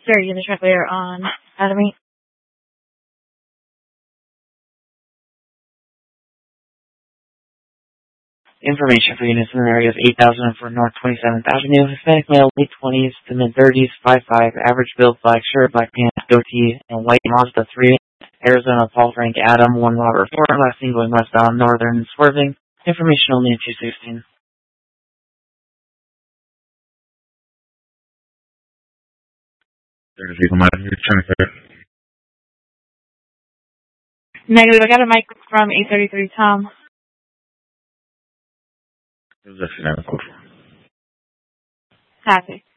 Sir, you're the truck later on Academy. Information for units in the area of 8,004 North 27th Avenue. Hispanic male, late 20s to mid 30s, 5'5", average build, black shirt, black pants, goatee, and white Mazda 3. Arizona, Paul Frank Adam, 1 Robert 4, last seen going westbound, northern, swerving. Information only in 216. Negative, I got a mic from 833 Tom. Copy.